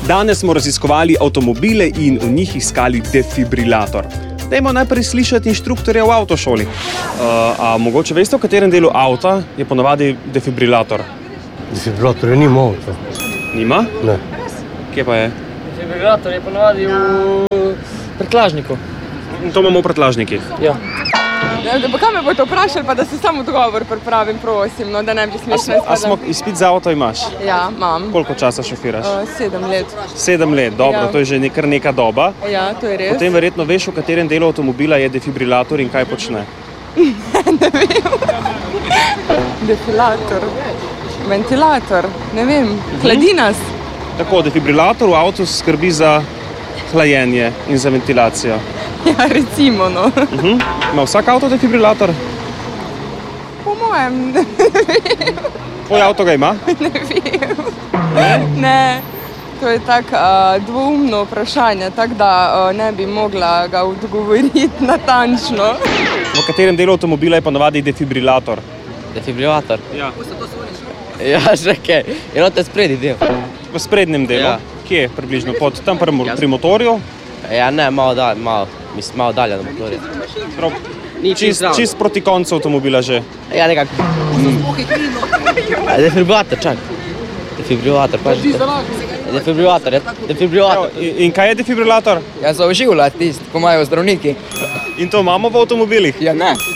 Danes smo raziskovali avtomobile in v njih iskali defibrilator. Dajmo najprej slišati inštruktorja v avtošoli. A mogoče veste, v katerem delu avta je ponavadi defibrilator? Defibrilator nima avta. Nima? Ne. Kje pa je? Defibrilator je ponavadi v prtljažniku. In to imamo v prtljažnikih? Ja. Pa kaj me boste vprašali, pa da se samo odgovor pripravim, prosim, no, da ne bi smešno izpadlo. Izpit za avto imaš? Ja, imam. Koliko časa šofiraš? 7 let. 7 let, dobro, Ja. to je že kar neka doba. Ja, to je res. Potem verjetno veš, v katerem delu avtomobila je defibrilator in kaj počne. Defilator. Ventilator. Ne vem. Hladi nas. Tako, defibrilator v avtu skrbi za hlajenje in za ventilacijo. Ja, recimo, no. Ima vsak avto defibrilator? Po mojem, Tvoj avto ga ima? ne vem. Ne. To je tako dvoumno vprašanje, tako da ne bi mogla ga odgovoriti natančno. V katerem delu avtomobila je ponavadi defibrilator? Defibrilator? Ja. Ja, že kaj. Je te spredi del. V sprednjem delu? Ja. Kje približno? Tam pri motorju? Ja, ne, malo dalje na motorju. Čist proti koncu avtomobila že. Ja, nekako. Defibrilator, čak. Defibrilator, pažite. Defibrilator, defibrilator. In kaj je defibrilator? Ja, so oživljati tisti, ko imajo zdravniki. In to imamo v avtomobilih? Ja, ne.